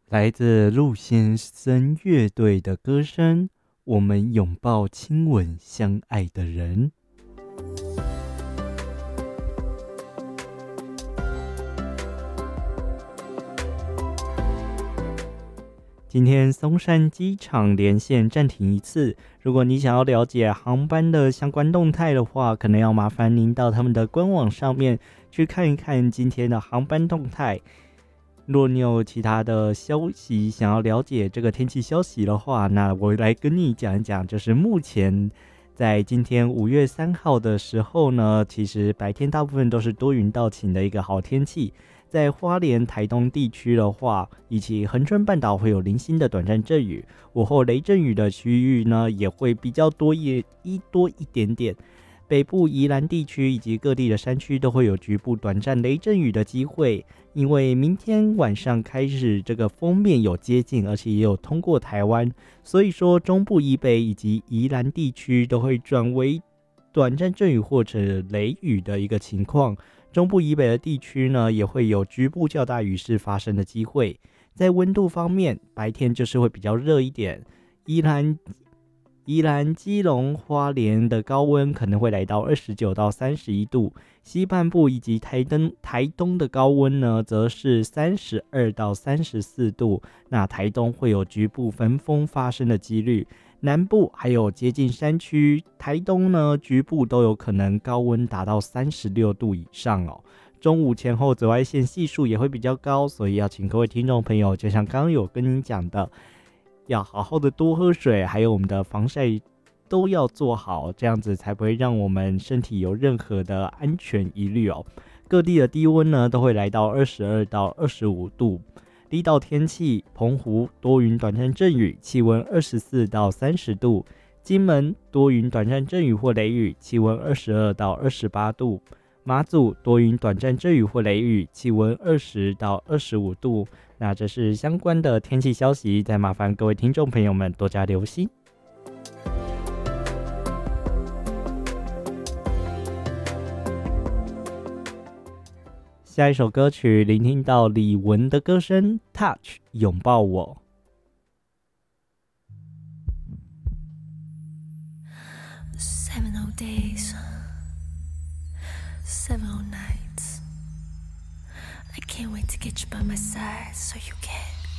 来自陆先生乐队的歌声，我们拥抱、亲吻相爱的人。今天松山机场连线暂停一次，如果你想要了解航班的相关动态的话，可能要麻烦您到他们的官网上面去看一看今天的航班动态。若你有其他的消息想要了解这个天气消息的话，那我来跟你讲一讲，就是目前在今天5月3号的时候呢，其实白天大部分都是多云到晴的一个好天气。在花莲、台东地区的话，以及恒春半岛会有零星的短暂阵雨，午后雷阵雨的区域呢也会比较多一点点。北部宜兰地区以及各地的山区都会有局部短暂雷阵雨的机会，因为明天晚上开始这个锋面有接近，而且也有通过台湾，所以说中部以北以及宜兰地区都会转为短暂阵雨或者雷雨的一个情况。中部以北的地区呢，也会有局部较大雨势发生的机会。在温度方面，白天就是会比较热一点，宜兰、基隆、花莲的高温可能会来到29到31度，西半部以及台东的高温呢，则是32到34度。那台东会有局部焚风发生的几率，南部还有接近山区，台东呢局部都有可能高温达到36度以上哦。中午前后紫外线系数也会比较高，所以要请各位听众朋友，就像刚刚有跟您讲的，要好好的多喝水，还有我们的防晒都要做好，这样子才不会让我们身体有任何的安全疑虑哦。各地的低温呢都会来到22到25度。离岛天气，澎湖多云短暂阵雨，气温24到30度；金门多云短暂阵雨或雷雨，气温22到28度；马祖多云短暂阵雨或雷雨，气温20到25度。那这是相关的天气消息，再麻烦各位听众朋友们多加留心。下一首歌曲，聆听到李玟的歌声 Touch 拥抱我。 7 days, 7 nights. I can't wait to get you by my side so you can